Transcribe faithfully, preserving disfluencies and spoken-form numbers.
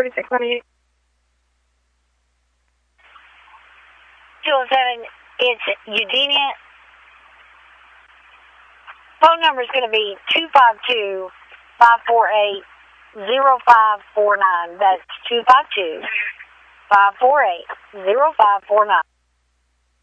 forty-six twenty-eight. two oh seven, it's Eugenia. Phone number is going to be two five two, five four eight, zero five four nine. That's two five two, five four eight, zero five four nine.